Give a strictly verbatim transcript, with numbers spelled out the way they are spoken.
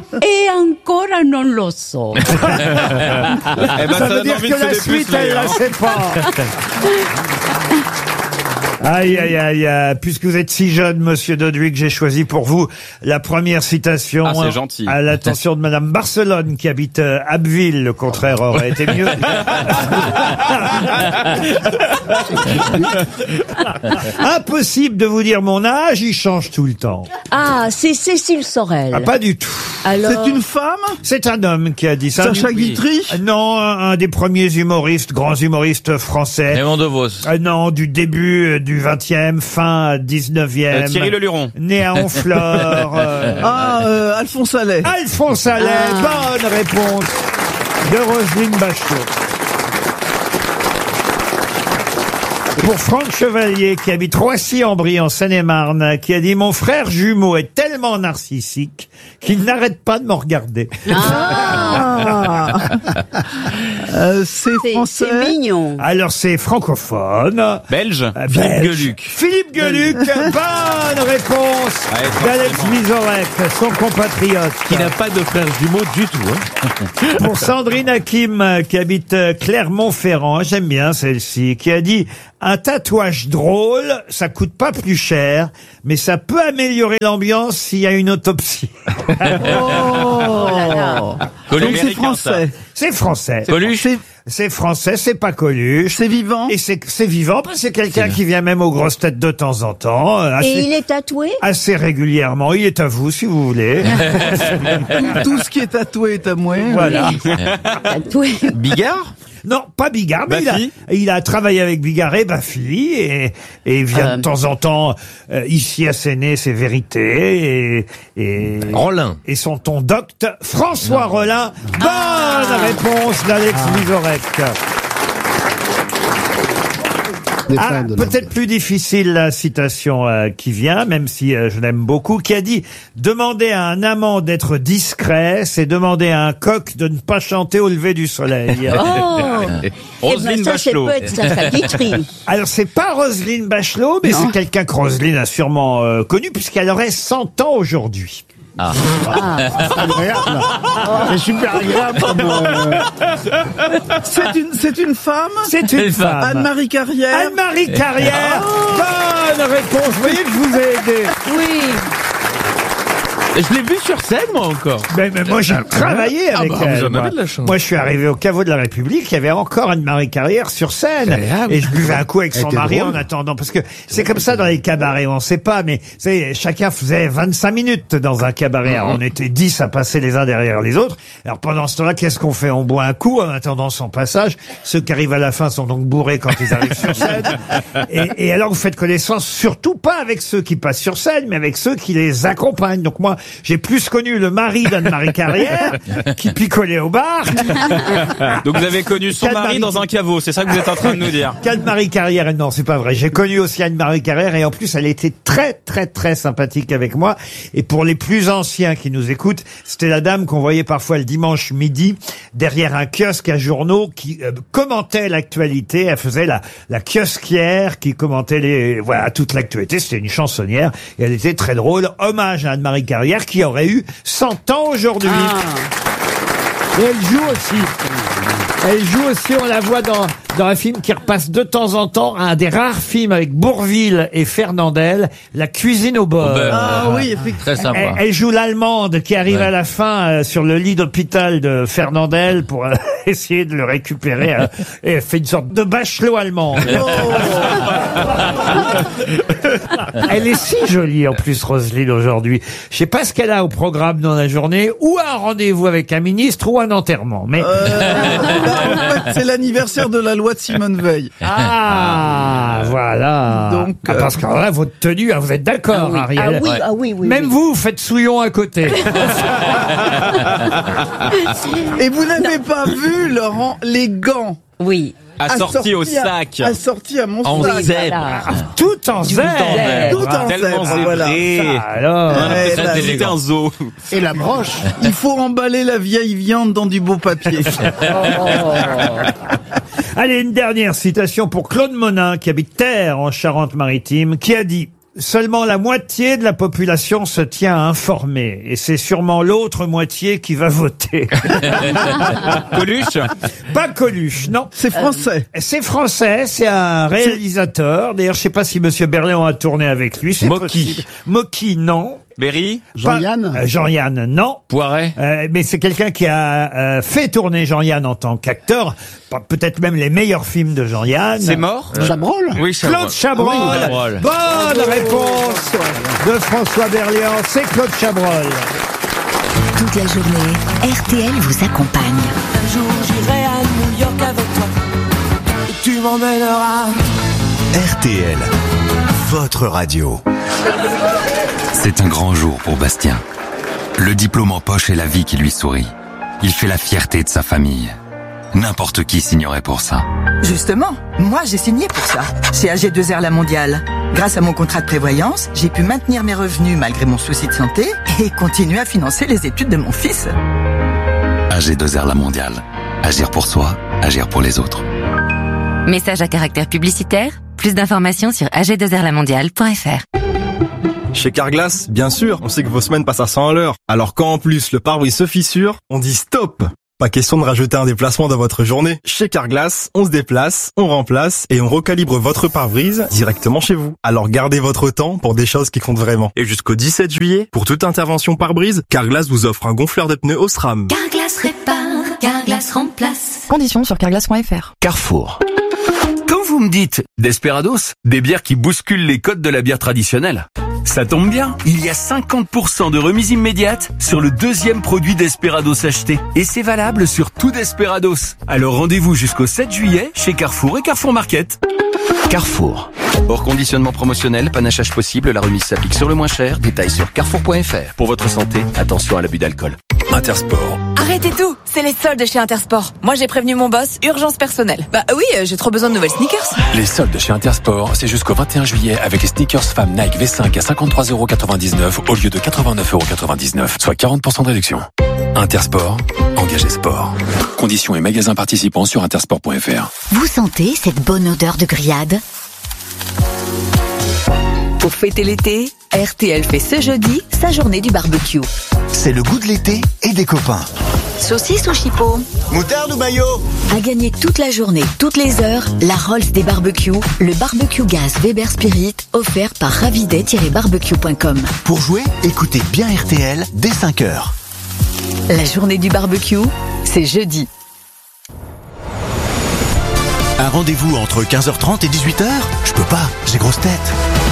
E ancora non lo so. Eh ben, Ça veut dire que la suite, elle la sait pas. Aïe, aïe, aïe, aïe. Puisque vous êtes si jeune, monsieur Dodwick, j'ai choisi pour vous la première citation. Ah, c'est gentil. À l'attention de madame Barcelone, qui habite euh, Abbeville. Le contraire aurait été mieux. Impossible de vous dire mon âge, il change tout le temps. Ah, c'est Cécile Sorel. Ah, pas du tout. Alors, C'est une femme? C'est un homme qui a dit ça. Sacha Guitry? Non, un, un des premiers humoristes, grands humoristes français. Raymond DeVos. Euh, non, du début euh, du vingtième, fin dix-neuvième. Euh, Thierry Leluron. Né à Honfleur. euh, Ah, euh, Alphonse Allais. Alphonse Allais, bonne réponse de Roselyne Bachelot. Pour Franck Chevalier, qui habite Roissy-en-Brie, en Seine-et-Marne, qui a dit « Mon frère jumeau est tellement narcissique qu'il n'arrête pas de me regarder. Ah. Euh, c'est c'est français. c'est mignon. » Alors, c'est francophone. Belge. Euh, Philippe belge. Gueluc. Philippe Gueluc, bonne réponse Ouais, d'Alex forcément. Vizorek, son compatriote. Qui n'a pas de frère jumeau du tout. Hein. Pour Sandrine Hakim, qui habite euh, Clermont-Ferrand, j'aime bien celle-ci, qui a dit « Un tatouage drôle, ça coûte pas plus cher, mais ça peut améliorer l'ambiance s'il y a une autopsie. Oh là là. Donc Coluche. c'est français. » C'est français. Coluche. C'est, C'est français, c'est pas Coluche. c'est vivant. Et c'est c'est vivant, parce que c'est quelqu'un qui vient même aux grosses têtes de temps en temps, euh, Et assez, il est tatoué? assez régulièrement. Il est à vous, si vous voulez. Tout ce qui est tatoué est à moi. Voilà. Tatoué. Bigard. Non, pas Bigard, mais il a, Baffy. il a travaillé avec Bigard et Baffy, et, et il vient Euh. de temps en temps euh, ici à Séné, c'est vérité, et, et, Rollin. et son ton docte, François Rollin. Bonne réponse d'Alex Vizorek. Ah, peut-être plus difficile la citation euh, qui vient, même si euh, je l'aime beaucoup, qui a dit « Demander à un amant d'être discret, c'est demander à un coq de ne pas chanter au lever du soleil. Oh. Eh Roselyne ben ça, c'est Bachelot. peut être Sacha Guitry. » Alors, c'est pas Roselyne Bachelot, mais c'est quelqu'un que Roselyne a sûrement euh, connu, puisqu'elle aurait cent ans aujourd'hui. Agréable. C'est super agréable. Comme, euh, C'est une, c'est une femme. C'est une femme. Anne-Marie Carrière. Anne-Marie Carrière. Bonne réponse. Vous voyez que je vous ai aidé. Oui. Je l'ai vu sur scène, moi, encore. Mais, mais moi, j'ai travaillé Ah avec bah, elle. vous en moi. avez de la chance. Moi, je suis arrivé au caveau de la République. Il y avait encore Anne-Marie Carrière sur scène. Agréable. Et je buvais un coup avec son était mari drôle. en attendant. Parce que c'est comme ça dans les cabarets. On sait pas, mais vous savez, chacun faisait vingt-cinq minutes dans un cabaret. Alors, on était dix à passer les uns derrière les autres. Alors, pendant ce temps-là, qu'est-ce qu'on fait? On boit un coup en attendant son passage. Ceux qui arrivent à la fin sont donc bourrés quand ils arrivent sur scène. Et, et alors, vous faites connaissance surtout pas avec ceux qui passent sur scène, mais avec ceux qui les accompagnent. Donc moi, j'ai plus connu le mari d'Anne-Marie Carrière qui picolait au bar. Donc vous avez connu son Anne-Marie- mari dans un caveau, c'est ça que vous êtes en train de nous dire. Qu'Anne-Marie Carrière, non, c'est pas vrai. J'ai connu aussi Anne-Marie Carrière et en plus, elle était très, très, très sympathique avec moi. Et pour les plus anciens qui nous écoutent, c'était la dame qu'on voyait parfois le dimanche midi derrière un kiosque à journaux qui euh, commentait l'actualité. Elle faisait la, la kiosquière qui commentait les, voilà, toute l'actualité. C'était une chansonnière et elle était très drôle. Hommage à Anne-Marie Carrière qui aurait eu cent ans aujourd'hui. Et elle joue aussi. Elle joue aussi, on la voit dans, dans un film qui repasse de temps en temps, un des rares films avec Bourvil et Fernandel, La cuisine au beurre. beurre. Ah oui, effectivement. Très sympa. Elle, elle joue l'Allemande qui arrive Ouais. à la fin euh, sur le lit d'hôpital de Fernandel pour euh, essayer de le récupérer. euh, et elle fait une sorte de Bachelot allemande. Elle est si jolie en plus, Roselyne, aujourd'hui. Je sais pas ce qu'elle a au programme dans la journée, ou un rendez-vous avec un ministre, ou un enterrement. Mais Euh, là, en fait, c'est l'anniversaire de la loi de Simone Veil. ah, voilà. Donc, Ah, euh, parce que alors là, votre tenue, ah, vous êtes d'accord, Ah oui, Ariel. ah oui, ah oui, oui. Même oui. vous, vous faites souillon à côté. Et vous n'avez pas vu, Laurent, les gants Oui. Assorti au sac. à- Assortis à mon En sac. zèbre. Voilà. Tout en zèbre. Tout en Tellement zèbre, voilà. zébré. Alors, Ouais, très là, élégant. C'était un zoo. Et la broche. Il faut emballer la vieille viande dans du beau papier. allez, une dernière citation pour Claude Monin, qui habite Terre, en Charente-Maritime, qui a dit « seulement la moitié de la population se tient à informer. Et c'est sûrement l'autre moitié qui va voter. Coluche. Pas Coluche, non. C'est français. C'est français, c'est un réalisateur. D'ailleurs, je sais pas si Monsieur Berléand a tourné avec lui. C'est Mocky. possible. Mocky, non. Berry. Jean-Yann euh, Jean-Yann, non. Poiret. Euh, mais c'est quelqu'un qui a euh, fait tourner Jean-Yann en tant qu'acteur. Pe- Peut-être même les meilleurs films de Jean-Yann. C'est mort. Chabrol. Oui, Chabrol. Claude Chabrol. Ah oui, Chabrol. Bonne réponse de François Berléand. C'est Claude Chabrol. Toute la journée, R T L vous accompagne. Un jour j'irai à New York avec toi et tu m'emmèneras. R T L, votre radio. C'est un grand jour pour Bastien. Le diplôme en poche et la vie qui lui sourit. Il fait la fierté de sa famille. N'importe qui signerait pour ça. Justement, moi j'ai signé pour ça, chez A G deux R La Mondiale. Grâce à mon contrat de prévoyance, j'ai pu maintenir mes revenus malgré mon souci de santé et continuer à financer les études de mon fils. A G deux R La Mondiale. Agir pour soi, agir pour les autres. Message à caractère publicitaire. Plus d'informations sur a g deux r la mondiale point f r. Chez Carglass, bien sûr, on sait que vos semaines passent à cent à l'heure. Alors quand en plus le pare-brise se fissure, on dit stop. Pas question de rajouter un déplacement dans votre journée. Chez Carglass, on se déplace, on remplace et on recalibre votre pare-brise directement chez vous. Alors gardez votre temps pour des choses qui comptent vraiment. Et jusqu'au dix-sept juillet, pour toute intervention pare-brise, Carglass vous offre un gonfleur de pneus Osram. Carglass répare, Carglass remplace. Conditions sur carglass point f r. Carrefour. Quand vous me dites Desperados, des bières qui bousculent les codes de la bière traditionnelle, ça tombe bien, il y a cinquante pour cent de remise immédiate sur le deuxième produit Desperados acheté. Et c'est valable sur tout Desperados. Alors rendez-vous jusqu'au sept juillet chez Carrefour et Carrefour Market. Carrefour. Hors conditionnement promotionnel, panachage possible, la remise s'applique sur le moins cher. Détails sur carrefour point f r. Pour votre santé, attention à l'abus d'alcool. Intersport. Arrêtez tout, c'est les soldes chez Intersport. Moi j'ai prévenu mon boss, urgence personnelle. Bah oui, j'ai trop besoin de nouvelles sneakers. Les soldes chez Intersport, c'est jusqu'au vingt et un juillet avec les sneakers femmes Nike V cinq à cinquante-trois euros quatre-vingt-dix-neuf au lieu de quatre-vingt-neuf euros quatre-vingt-dix-neuf, soit quarante pour cent de réduction. Intersport, engagé sport. Conditions et magasins participants sur intersport point f r. Vous sentez cette bonne odeur de grillade? Pour fêter l'été, R T L fait ce jeudi sa journée du barbecue. C'est le goût de l'été et des copains. Saucisse ou chipot? Moutarde ou maillot? À gagner toute la journée, toutes les heures, la Rolls des barbecues, le barbecue gaz Weber Spirit, offert par ravidet tiret barbecue point com. Pour jouer, écoutez bien R T L dès cinq heures. La journée du barbecue, c'est jeudi. Un rendez-vous entre quinze heures trente et dix-huit heures? Je peux pas, j'ai grosse tête.